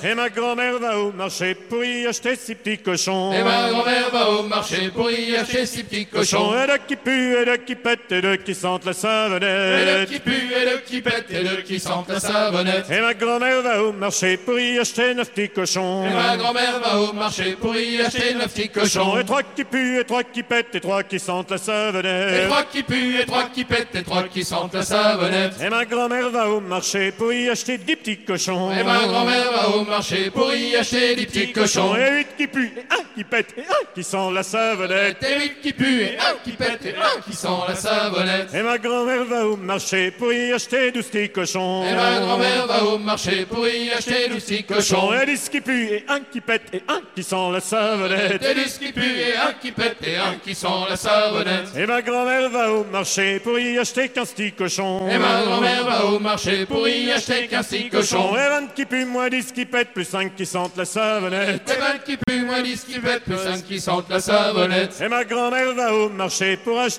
Et ma grand-mère va au marché pour y acheter ses petits cochons. Et ma grand-mère va au marché pour y acheter ses petits cochons. Et deux qui puent, et deux qui pètent, et deux qui sentent la savonnette. Et deux qui puent, et deux qui pètent, et deux qui sentent la savonnette. Et ma grand-mère va au marché pour y acheter 9 petits cochons. Et ma grand-mère va au marché pour y acheter 9 petits cochons. Et 3 qui puent, et 3 qui pètent, et 3 qui sentent la savonnette. Et 3 qui puent, et 3 qui pètent, et 3 qui sentent la savonnette. Et ma grand-mère va au marché pour y acheter 10 petits cochons. Et ma grand-mère va au marché pour y acheter des petits cochons. Et 8 qui puent, et 1 qui pète, et 1 qui sent la savonnette. Et 8 qui puent, et 1 qui pète, et 1 qui sent la savonnette. Et ma grand-mère va au marché pour y acheter 12 petits cochons. Et ma grand-mère va au marché pour y acheter 12 petits cochons. Et 10 qui puent, et 1 qui pète, et 1 qui sent la savonnette. Et 10 qui puent, et 1 qui pète, et 1 qui sent la savonnette. Et ma grand-mère va au marché pour y acheter 15 petits cochons. Et ma grand-mère va au marché pour y acheter 15 petits cochons. Et 20 qui puent, moins 10 qui pètent, plus 5 qui sentent la savonnette. Et 20 qui puent, moins 10 qui pètent, plus 5 qui sentent la savonnette. Et ma grand-mère va au marché pour acheter